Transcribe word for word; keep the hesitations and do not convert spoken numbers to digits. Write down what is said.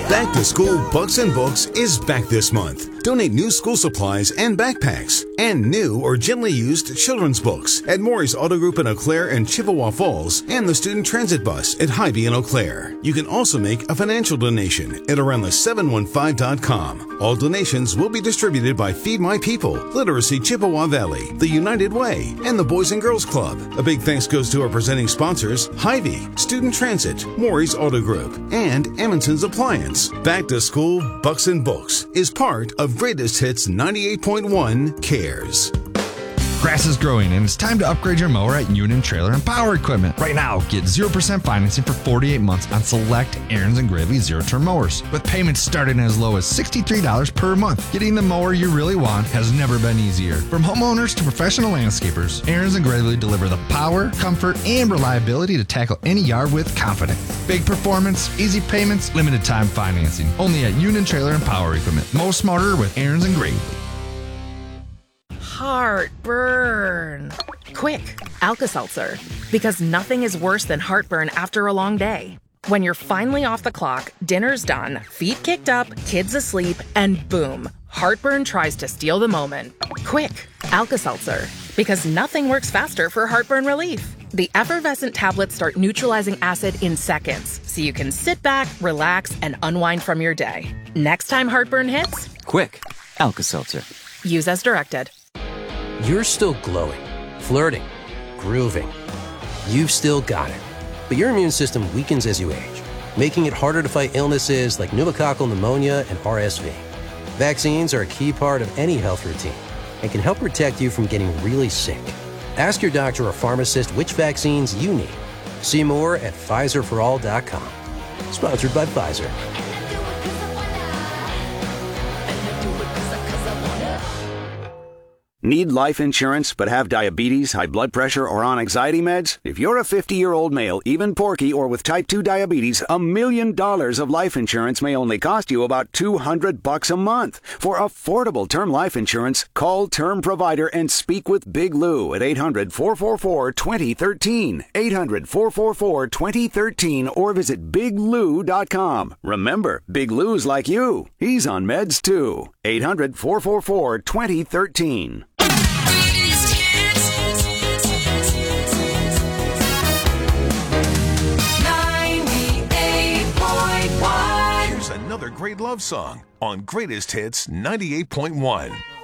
Back to School Bucks and Books is back this month. Donate new school supplies and backpacks and new or gently used children's books at Maury's Auto Group in Eau Claire and Chippewa Falls and the Student Transit Bus at Hy-Vee in Eau Claire. You can also make a financial donation at around the seven one five dot com. All donations will be distributed by Feed My People, Literacy Chippewa Valley, the United Way, and the Boys and Girls Club. A big thanks goes to our presenting sponsors, Hy-Vee, Student Transit, Maury's Auto Group, and Emmonson's Appliance. Back to School Bucks and Books is part of Greatest Hits ninety-eight point one Cares. Grass is growing and it's time to upgrade your mower at Union Trailer and Power Equipment. Right now, get zero percent financing for forty-eight months on select Aaron's and Gravely zero-turn mowers, with payments starting as low as sixty-three dollars per month. Getting the mower you really want has never been easier. From homeowners to professional landscapers, Aaron's and Gravely deliver the power, comfort, and reliability to tackle any yard with confidence. Big performance, easy payments, limited time financing. Only at Union Trailer and Power Equipment. Most smarter with Aaron's and Gravely. Heartburn. Quick, Alka-Seltzer. Because nothing is worse than heartburn after a long day. When you're finally off the clock, dinner's done, feet kicked up, kids asleep, and boom, heartburn tries to steal the moment. Quick, Alka-Seltzer. Because nothing works faster for heartburn relief. The effervescent tablets start neutralizing acid in seconds, so you can sit back, relax, and unwind from your day. Next time heartburn hits, quick, Alka-Seltzer. Use as directed. You're still glowing, flirting, grooving. You've still got it. But your immune system weakens as you age, making it harder to fight illnesses like pneumococcal pneumonia and R S V. Vaccines are a key part of any health routine and can help protect you from getting really sick. Ask your doctor or pharmacist which vaccines you need. See more at Pfizer for all dot com. Sponsored by Pfizer. Need life insurance but have diabetes, high blood pressure, or on anxiety meds? If you're a fifty-year-old male, even porky, or with type two diabetes, a million dollars of life insurance may only cost you about two hundred bucks a month. For affordable term life insurance, call Term Provider and speak with Big Lou at eight hundred, four four four, two zero one three, eight hundred, four four four, two zero one three, or visit big lou dot com. Remember, Big Lou's like you. He's on meds too. eight hundred, four four four, two zero one three. Here's another great love song on Greatest Hits ninety-eight point one.